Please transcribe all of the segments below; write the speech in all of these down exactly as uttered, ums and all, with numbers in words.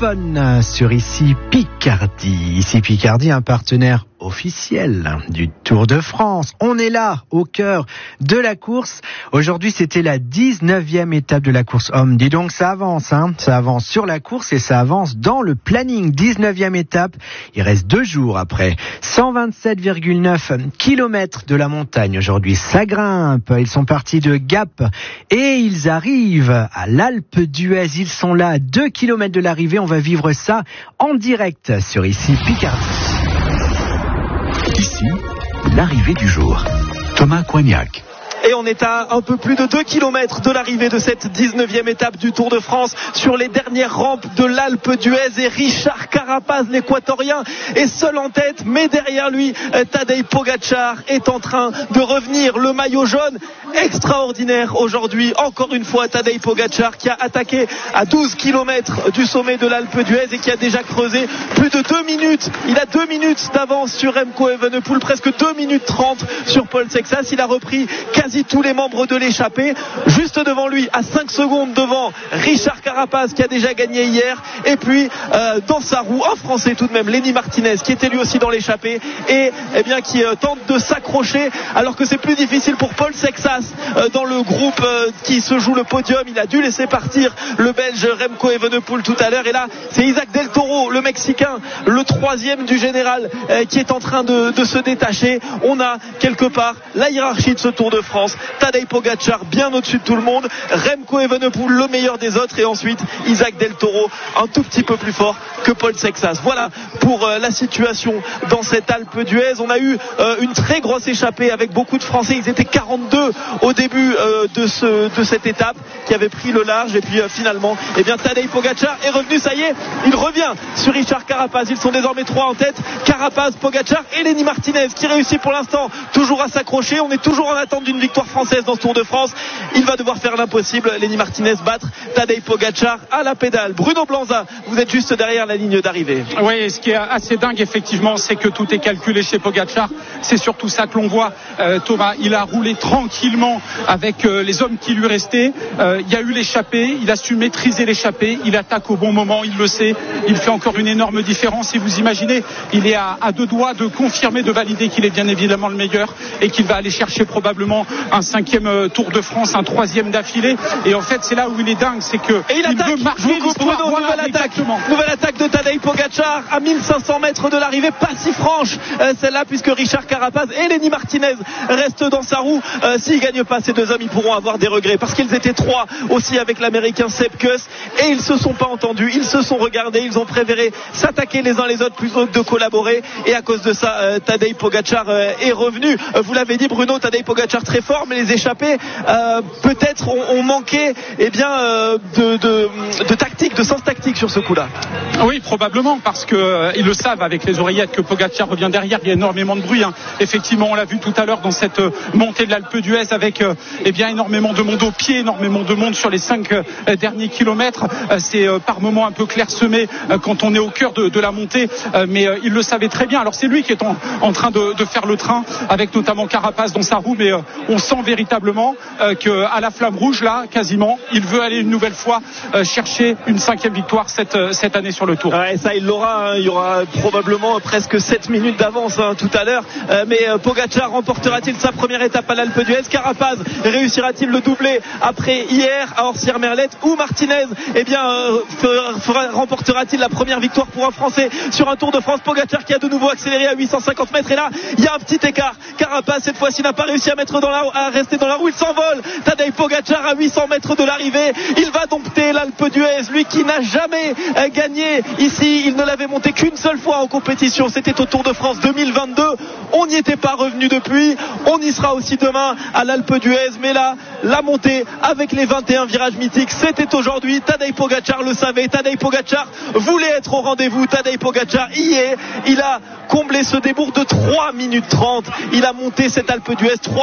téléphone sur Ici Picardie. Ici Picardie, un partenaire officiel du Tour de France. On est là, au cœur de la course. Aujourd'hui, c'était la dix-neuvième étape de la course homme. Dis donc, ça avance, hein. Ça avance sur la course et ça avance dans le planning. dix-neuvième étape. Il reste deux jours après. cent vingt-sept virgule neuf kilomètres de la montagne aujourd'hui. Ça grimpe. Ils sont partis de Gap et ils arrivent à l'Alpe d'Huez. Ils sont là à deux kilomètres de l'arrivée. On va vivre ça en direct sur Ici Picardie. Ici, l'arrivée du jour. Thomas Coignac. Et on est à un peu plus de deux kilomètres de l'arrivée de cette dix-neuvième étape du Tour de France sur les dernières rampes de l'Alpe d'Huez. Et Richard Carapaz, l'équatorien, est seul en tête, mais derrière lui, Tadej Pogačar est en train de revenir. Le maillot jaune, extraordinaire aujourd'hui. Encore une fois, Tadej Pogačar qui a attaqué à douze kilomètres du sommet de l'Alpe d'Huez et qui a déjà creusé plus de deux minutes. Il a deux minutes d'avance sur Remco Evenepoel, presque deux minutes trente sur Paul Sexas. Il a repris quasi tous les membres de l'échappée. Juste devant lui, à cinq secondes devant, Richard Carapaz qui a déjà gagné hier. Et puis euh, dans sa roue, un Français tout de même, Lenny Martinez, qui était lui aussi dans l'échappée et eh bien qui euh, tente de s'accrocher alors que c'est plus difficile pour Paul Sexas euh, dans le groupe euh, qui se joue le podium. Il a dû laisser partir le Belge Remco Evenepoel tout à l'heure. Et là, c'est Isaac Del Toro, le Mexicain, le troisième du général, euh, qui est en train de, de se détacher. On a quelque part la hiérarchie de ce Tour de France. Tadej Pogačar bien au-dessus de tout le monde, Remco Evenepoel le meilleur des autres et ensuite Isaac Del Toro un tout petit peu plus fort que Paul Sexas. Voilà pour euh, la situation dans cette Alpe d'Huez. On a eu euh, une très grosse échappée avec beaucoup de Français. Ils étaient quarante-deux au début euh, de, ce, de cette étape qui avait pris le large et puis euh, finalement eh bien, Tadej Pogačar est revenu. Ça y est, il revient sur Richard Carapaz. Ils sont désormais trois en tête, Carapaz, Pogačar et Lenny Martinez qui réussit pour l'instant toujours à s'accrocher. On est toujours en attente d'une victoire française dans ce Tour de France. Il va devoir faire l'impossible, Lenny Martinez, battre Tadej Pogačar à la pédale. Bruno Blanza, vous êtes juste derrière la ligne d'arrivée. Oui, ce qui est assez dingue effectivement, c'est que tout est calculé chez Pogačar. C'est surtout ça que l'on voit, euh, Thomas. Il a roulé tranquillement avec euh, les hommes qui lui restaient. Euh, il y a eu l'échappée, il a su maîtriser l'échappée, il attaque au bon moment, il le sait. Il fait encore une énorme différence. Et vous imaginez, il est à, à deux doigts de confirmer, de valider qu'il est bien évidemment le meilleur et qu'il va aller chercher probablement un cinquième Tour de France, un troisième d'affilée. Et en fait, c'est là où il est dingue, c'est que et il, il attaque, veut marquer l'histoire. Bruno, voilà, nouvelle attaque, nouvelle attaque de Tadej Pogačar à mille cinq cents mètres de l'arrivée, pas si franche euh, celle-là, puisque Richard Carapaz et Lenny Martinez restent dans sa roue. Euh, s'ils gagnent pas, ces deux hommes, ils pourront avoir des regrets, parce qu'ils étaient trois aussi avec l'américain Sepp Kuss et ils se sont pas entendus, ils se sont regardés, ils ont préféré s'attaquer les uns les autres plutôt que de collaborer. Et à cause de ça, euh, Tadej Pogačar euh, est revenu. Euh, vous l'avez dit, Bruno, Tadej Pogačar très fort, mais les échappés euh, peut-être ont, ont manqué eh bien, euh, de, de, de tactique, de sens tactique sur ce coup-là. Oui, probablement, parce qu'ils euh, le savent avec les oreillettes que Pogačar revient derrière. Il y a énormément de bruit, hein. Effectivement, on l'a vu tout à l'heure dans cette euh, montée de l'Alpe d'Huez avec euh, eh bien, énormément de monde au pied, énormément de monde sur les cinq euh, derniers kilomètres. Euh, c'est euh, par moments un peu clairsemé euh, quand on est au cœur de, de la montée, euh, mais euh, il le savait très bien. Alors c'est lui qui est en, en train de, de faire le train avec notamment Carapaz dans sa roue, mais euh, on sent véritablement euh, qu'à la flamme rouge, là, quasiment, il veut aller une nouvelle fois euh, chercher une cinquième victoire cette, euh, cette année sur le Tour. Ouais, ça, il l'aura. Hein. Il y aura probablement presque sept minutes d'avance hein, tout à l'heure. Euh, mais euh, Pogačar remportera-t-il sa première étape à l'Alpe d'Huez? Carapaz réussira-t-il le doublé après hier à Orsières-Merlette? Ou Martinez eh bien, euh, fera, remportera-t-il la première victoire pour un Français sur un Tour de France? Pogačar qui a de nouveau accéléré à huit cent cinquante mètres. Et là, il y a un petit écart. Carapaz, cette fois-ci, n'a pas réussi à mettre dans la à rester dans la roue, il s'envole. Tadej Pogačar à huit cents mètres de l'arrivée, il va dompter l'Alpe d'Huez, lui qui n'a jamais euh, gagné ici. Il ne l'avait monté qu'une seule fois en compétition, c'était au Tour de France deux mille vingt-deux. On n'y était pas revenu depuis, on y sera aussi demain à l'Alpe d'Huez, mais là la montée avec les vingt et un virages mythiques, c'était aujourd'hui. Tadej Pogačar le savait, Tadej Pogačar voulait être au rendez-vous. Tadej Pogačar y est, il a comblé ce débours de trois minutes trente. Il a monté cette Alpe d'Huez trois minutes trente.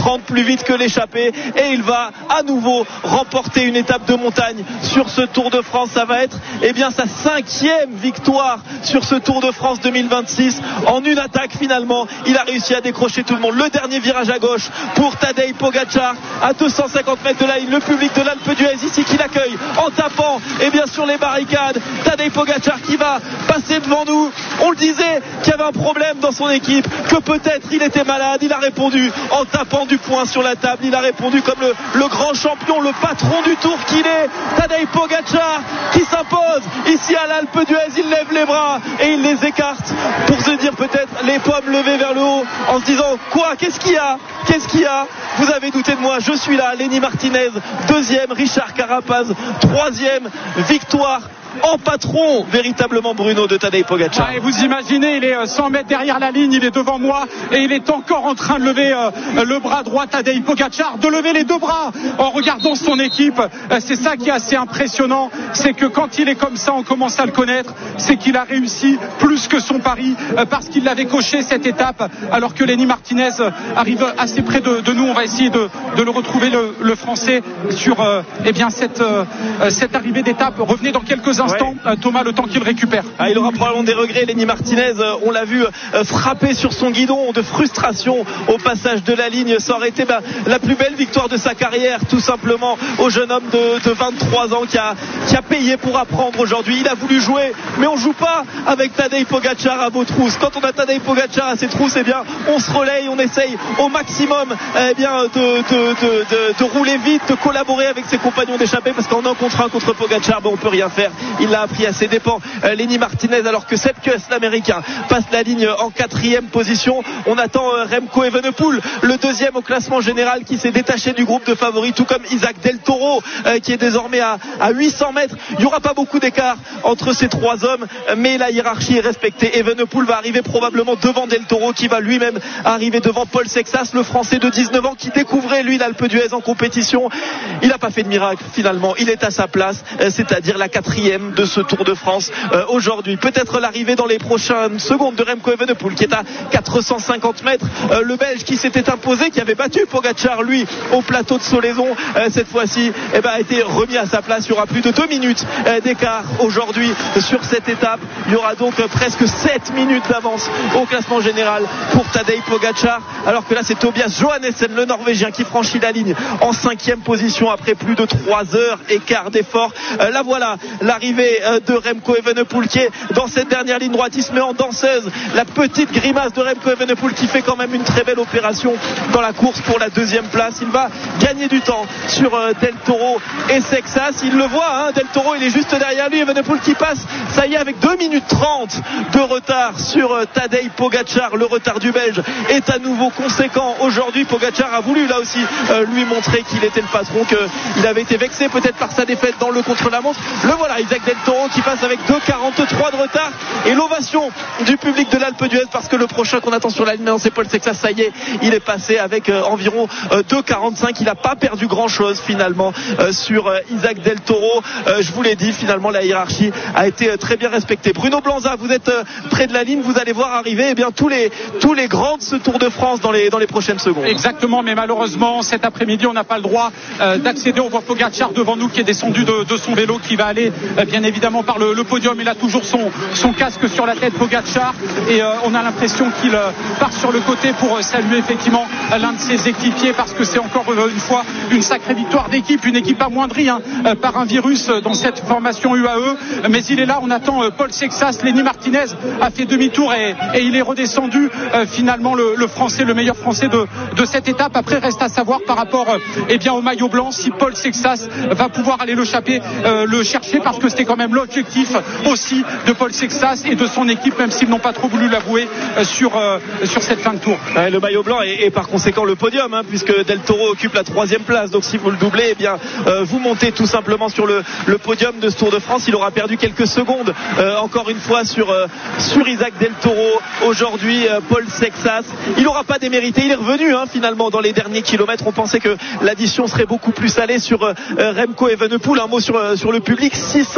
trente plus vite que l'échappée, et il va à nouveau remporter une étape de montagne sur ce Tour de France. Ça va être eh bien sa cinquième victoire sur ce Tour de France deux mille vingt-six. En une attaque, finalement, il a réussi à décrocher tout le monde. Le dernier virage à gauche pour Tadej Pogačar à deux cent cinquante mètres de la ligne. Le public de l'Alpe d'Huez ici qui l'accueille en tapant eh bien sur les barricades. Tadej Pogačar qui va passer devant nous. On le disait qu'il y avait un problème dans son équipe, que peut-être il était malade. Il a répondu en tapant du poing sur la table. Il a répondu comme le, le grand champion, le patron du Tour qu'il est. Tadej Pogačar qui s'impose ici à l'Alpe d'Huez. Il lève les bras et il les écarte pour se dire peut-être les pommes levées vers le haut en se disant quoi, qu'est-ce qu'il y a, qu'est-ce qu'il y a, vous avez douté de moi, je suis là. Lenny Martinez deuxième, Richard Carapaz troisième, victoire en patron véritablement, Bruno, de Tadej Pogačar. Ah, et vous imaginez, il est cent mètres derrière la ligne, il est devant moi et il est encore en train de lever euh, le bras droit, Tadej Pogačar, de lever les deux bras en regardant son équipe. Euh, c'est ça qui est assez impressionnant, c'est que quand il est comme ça, on commence à le connaître, c'est qu'il a réussi plus que son pari euh, parce qu'il l'avait coché cette étape, alors que Lenny Martinez arrive assez près de, de nous. On va essayer de, de le retrouver, le, le français, sur euh, eh bien cette, euh, cette arrivée d'étape. Revenez dans quelques instants. Ouais. Thomas, le temps qu'il récupère. Ah, il aura probablement des regrets, Lenny Martinez. On l'a vu frapper sur son guidon de frustration au passage de la ligne. Ça aurait été bah, la plus belle victoire de sa carrière, tout simplement, au jeune homme de, de vingt-trois ans qui a, qui a payé pour apprendre aujourd'hui. Il a voulu jouer, mais on joue pas avec Tadej Pogačar à vos trousses. Quand on a Tadej Pogačar à ses trousses, eh bien, on se relaye, on essaye au maximum eh bien, de, de, de, de, de rouler vite, de collaborer avec ses compagnons d'échappée, parce qu'en un contre un contre Pogačar, ben, on peut rien faire. Il l'a appris à ses dépens, euh, Lenny Martinez, alors que Sepp Kuss, l'américain, passe la ligne en quatrième position. On attend euh, Remco Evenepoel, le deuxième au classement général, qui s'est détaché du groupe de favoris, tout comme Isaac Del Toro, euh, qui est désormais à, à huit cents mètres. Il n'y aura pas beaucoup d'écart entre ces trois hommes, mais la hiérarchie est respectée. Evenepoel va arriver probablement devant Del Toro, qui va lui-même arriver devant Paul Sexas, le français de dix-neuf ans, qui découvrait lui l'Alpe d'Huez en compétition. Il n'a pas fait de miracle finalement, il est à sa place, euh, c'est-à-dire la quatrième de ce Tour de France euh, aujourd'hui. Peut-être l'arrivée dans les prochaines secondes de Remco Evenepoel, qui est à quatre cent cinquante mètres, euh, le Belge qui s'était imposé, qui avait battu Pogačar lui au plateau de Solaison, euh, cette fois-ci eh ben, a été remis à sa place. Il y aura plus de deux minutes euh, d'écart aujourd'hui sur cette étape. Il y aura donc euh, presque sept minutes d'avance au classement général pour Tadej Pogačar, alors que là c'est Tobias Johannessen, le Norvégien, qui franchit la ligne en cinquième position après plus de trois heures et quart d'effort. Euh, là voilà l'arrivée euh, de Remco Evenepoel, qui est dans cette dernière ligne droite. Il se met en danseuse, la petite grimace de Remco Evenepoel, qui fait quand même une très belle opération dans la course pour la deuxième place. Il va gagner du temps sur euh, Del Toro et Sexas. Il le voit, hein, Del Toro, il est juste derrière lui. Evenepoel qui passe, ça y est, avec deux minutes trente de retard sur euh, Tadej Pogačar. Le retard du Belge est à nouveau conséquent aujourd'hui. Pogačar a voulu là aussi euh, lui montrer qu'il était le patron, qu'il avait été vexé peut-être par sa défaite dans le contre-la-montre. Le voilà, Isaac Del Toro, qui passe avec deux quarante-trois de retard, et l'ovation du public de l'Alpe d'Huez, parce que le prochain qu'on attend sur la ligne, c'est Paul Sexas. Ça y est, il est passé avec euh, environ euh, deux quarante-cinq. Il n'a pas perdu grand chose finalement euh, sur euh, Isaac Del Toro. Euh, je vous l'ai dit, finalement la hiérarchie a été euh, très bien respectée. Bruno Blanza, vous êtes euh, près de la ligne, vous allez voir arriver eh bien, tous les, tous les grands de ce Tour de France dans les, dans les prochaines secondes. Exactement, mais malheureusement cet après-midi on n'a pas le droit euh, d'accéder. On voit Pogačar devant nous qui est descendu de, de son vélo, qui va aller euh, bien évidemment par le, le podium. Il a toujours son, son casque sur la tête, Pogačar, et euh, on a l'impression qu'il euh, part sur le côté pour euh, saluer effectivement euh, l'un de ses équipiers, parce que c'est encore euh, une fois une sacrée victoire d'équipe, une équipe amoindrie hein, euh, par un virus euh, dans cette formation U A E, mais il est là. On attend euh, Paul Sexas. Lenny Martinez a fait demi-tour et, et il est redescendu euh, finalement le, le français, le meilleur français de, de cette étape. Après reste à savoir par rapport euh, eh bien, au maillot blanc, si Paul Sexas va pouvoir aller le, chaper, euh, le chercher, parce que c'était quand même l'objectif aussi de Paul Sexas et de son équipe, même s'ils n'ont pas trop voulu l'avouer euh, sur, euh, sur cette fin de tour. Ouais, le maillot blanc et, et par conséquent le podium, hein, puisque Del Toro occupe la troisième place. Donc si vous le doublez, eh bien, euh, vous montez tout simplement sur le, le podium de ce Tour de France. Il aura perdu quelques secondes euh, encore une fois sur, euh, sur Isaac Del Toro. Aujourd'hui, euh, Paul Sexas, il n'aura pas démérité. Il est revenu hein, finalement dans les derniers kilomètres. On pensait que l'addition serait beaucoup plus salée sur euh, Remco Evenepoel. Un mot sur, euh, sur le public, six cents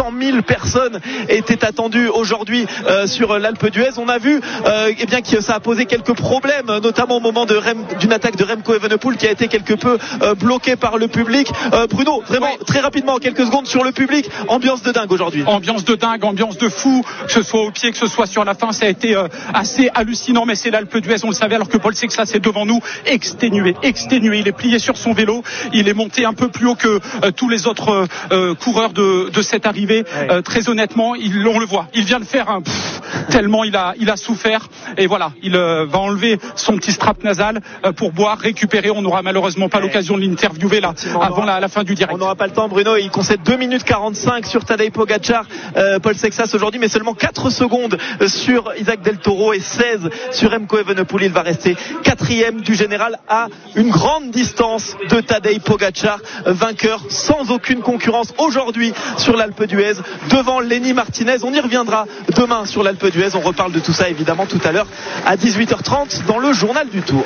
cent mille personnes étaient attendues aujourd'hui euh, sur l'Alpe d'Huez. On a vu euh, eh bien, que ça a posé quelques problèmes, notamment au moment de Rem, d'une attaque de Remco Evenepoel qui a été quelque peu euh, bloqué par le public. Euh, Bruno, vraiment oui. très rapidement, en quelques secondes sur le public, ambiance de dingue aujourd'hui. Ambiance de dingue, ambiance de fou, que ce soit au pied, que ce soit sur la fin, ça a été euh, assez hallucinant, mais c'est l'Alpe d'Huez, on le savait, alors que Paul Sexas c'est devant nous, exténué, exténué, il est plié sur son vélo, il est monté un peu plus haut que euh, tous les autres euh, coureurs de, de cette arrivée. Ouais. Euh, très honnêtement, il, on le voit, il vient de faire un pff, tellement il a, il a souffert, et voilà, il euh, va enlever son petit strap nasal euh, pour boire, récupérer. On n'aura malheureusement pas ouais. l'occasion de l'interviewer là avant la, la fin du direct. On n'aura pas le temps, Bruno. Il concède deux minutes quarante-cinq sur Tadej Pogacar, euh, Paul Sexas aujourd'hui, mais seulement quatre secondes sur Isaac Del Toro et seize sur Remco Evenepoel. Il va rester quatrième du général à une grande distance de Tadej Pogacar, vainqueur sans aucune concurrence aujourd'hui sur l'Alpe d'Huez devant Lenny Martinez. On y reviendra demain sur l'Alpe d'Huez. On reparle de tout ça évidemment tout à l'heure à dix-huit heures trente dans le journal du Tour.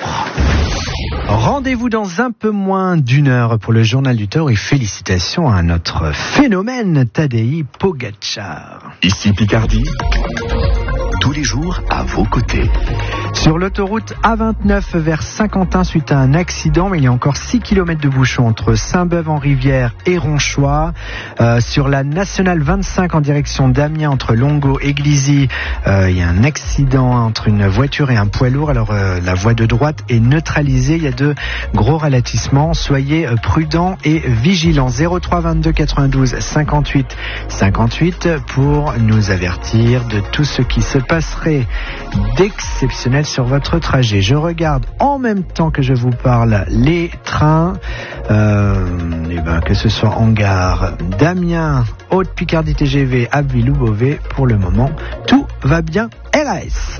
Rendez-vous dans un peu moins d'une heure pour le journal du Tour et félicitations à notre phénomène Tadej Pogacar. Ici Picardie, tous les jours à vos côtés. Sur l'autoroute A vingt-neuf vers Saint-Quentin suite à un accident, mais il y a encore six kilomètres de bouchon entre Saint-Beuve-en-Rivière et Ronchois. Euh, sur la nationale vingt-cinq en direction d'Amiens entre Longo et Glizy, euh, il y a un accident entre une voiture et un poids lourd. Alors euh, la voie de droite est neutralisée, il y a de gros ralentissements. Soyez euh, prudents et vigilants. zéro trois vingt-deux quatre-vingt-douze cinquante-huit cinquante-huit pour nous avertir de tout ce qui se passerait d'exceptionnel sur votre trajet. Je regarde en même temps que je vous parle les trains, euh, et ben, que ce soit en gare d'Amiens, Haute-Picardie T G V, Abbeville ou Beauvais. Pour le moment, tout va bien. R A S.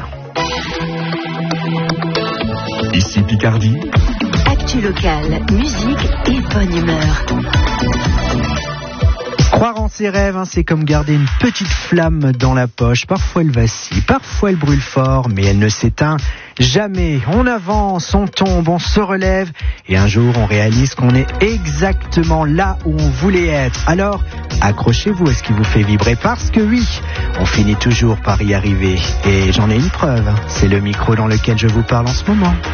Ici Picardie. Actu locale, musique et bonne humeur. Croire en ses rêves, hein, c'est comme garder une petite flamme dans la poche. Parfois elle vacille, parfois elle brûle fort, mais elle ne s'éteint jamais. On avance, on tombe, on se relève, et un jour on réalise qu'on est exactement là où on voulait être. Alors, accrochez-vous à ce qui vous fait vibrer, parce que oui, on finit toujours par y arriver. Et j'en ai une preuve, c'est le micro dans lequel je vous parle en ce moment.